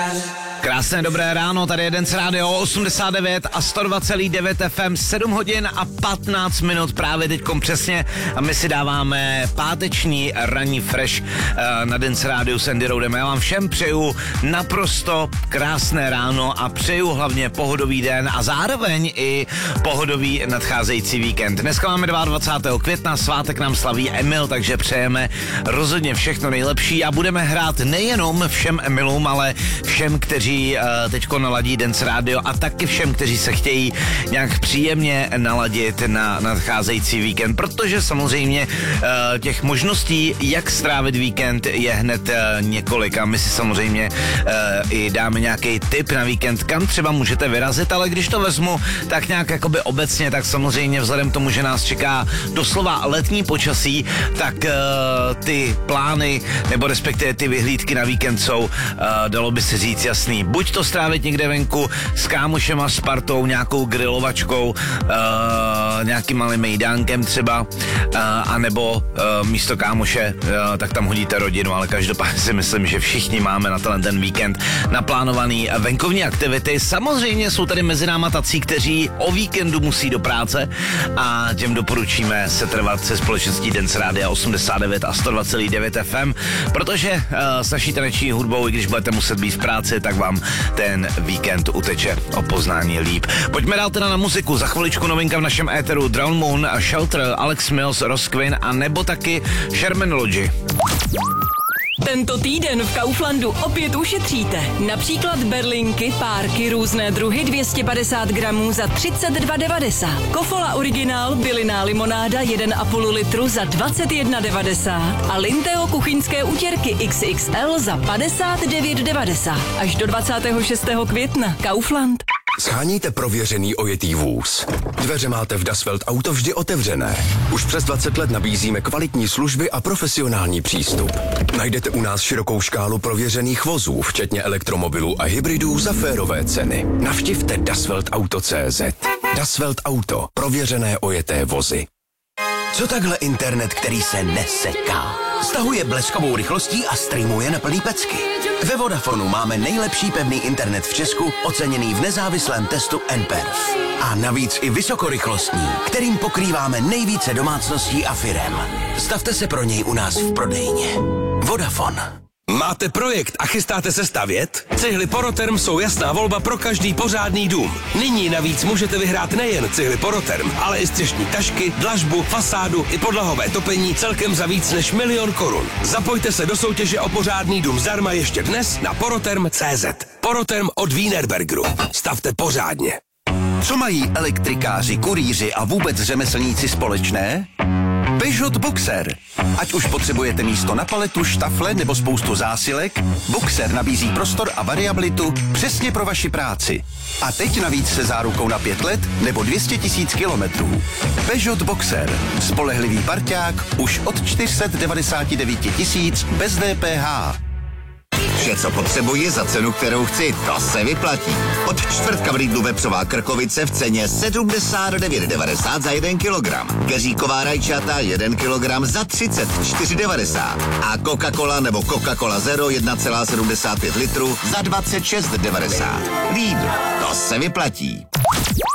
Krásné dobré ráno, tady je Dance Radio 89 a 102,9 FM, 7 hodin a 15 minut právě teďkom přesně a my si dáváme páteční ranní fresh na Dance Radio s Andy Roadem. Já vám všem přeju naprosto krásné ráno a přeju hlavně pohodový den a zároveň i pohodový nadcházející víkend. Dneska máme 22. května, svátek nám slaví Emil, takže přejeme rozhodně všechno nejlepší a budeme hrát nejenom všem Emilům, ale všem, kteří teďko naladí Dance Radio a taky všem, kteří se chtějí nějak příjemně naladit na nadcházející víkend, protože samozřejmě těch možností, jak strávit víkend, je hned několik a my si samozřejmě i dáme nějaký tip na víkend, kam třeba můžete vyrazit, ale když to vezmu tak nějak jakoby obecně, tak samozřejmě vzhledem k tomu, že nás čeká doslova letní počasí, tak ty plány nebo respektive ty vyhlídky na víkend jsou, dalo by se říct, jasný. Buď to strávit někde venku s kámošema, s partou, nějakou grilovačkou, nějakým malým mejdánkem třeba, anebo místo kámoše, tak tam hodíte rodinu, ale každopádně si myslím, že všichni máme na ten víkend naplánovaný venkovní aktivity. Samozřejmě jsou tady mezi náma tací, kteří o víkendu musí do práce a těm doporučíme se trvat se společností Dance Radio 89 a 102,9 FM, protože s naší taneční hudbou, i když budete muset být v práci, tak vám ten víkend uteče o poznání líp. Pojďme dál teda na muziku. Za chviličku novinka v našem éteru Drown Moon, Shelter, Alex Mills, Ross Quinn a nebo taky Shermanology. Tento týden v Kauflandu opět ušetříte. Například berlinky, párky, různé druhy 250 gramů za 32,90. Kofola originál, bylinná limonáda 1,5 litru za 21,90. A Linteo kuchyňské utěrky XXL za 59,90. Až do 26. května. Kaufland. Sháníte prověřený ojetý vůz. Dveře máte v Das Welt Auto vždy otevřené. Už přes 20 let nabízíme kvalitní služby a profesionální přístup. Najdete u nás širokou škálu prověřených vozů, včetně elektromobilů a hybridů za férové ceny. Navštivte dasweltauto.cz. Das Welt Auto. Prověřené ojeté vozy. Co takhle internet, který se neseká? Stahuje bleskovou rychlostí a streamuje na plný pecky. Ve Vodafonu máme nejlepší pevný internet v Česku, oceněný v nezávislém testu nPerf. A navíc i vysokorychlostní, kterým pokrýváme nejvíce domácností a firem. Stavte se pro něj u nás v prodejně. Vodafone. Máte projekt a chystáte se stavět? Cihly Poroterm jsou jasná volba pro každý pořádný dům. Nyní navíc můžete vyhrát nejen cihly Poroterm, ale i střešní tašky, dlažbu, fasádu i podlahové topení celkem za víc než 1 000 000 korun. Zapojte se do soutěže o pořádný dům zdarma ještě dnes na poroterm.cz. Poroterm od Wienerbergeru. Stavte pořádně. Co mají elektrikáři, kurýři a vůbec řemeslníci společné? Peugeot Boxer. Ať už potřebujete místo na paletu, štafle nebo spoustu zásilek, Boxer nabízí prostor a variabilitu přesně pro vaši práci. A teď navíc se zárukou na 5 let nebo 200 000 kilometrů. Peugeot Boxer. Spolehlivý parťák už od 499 000 bez DPH. Vše, co potřebuji za cenu, kterou chci, to se vyplatí. Od čtvrtka v Lidlu vepřová krkovice v ceně 79,90 za 1 kilogram. Keříková rajčata 1 kilogram za 34,90. A Coca-Cola nebo Coca-Cola Zero 1,75 litru za 26,90. Lidl, to se vyplatí.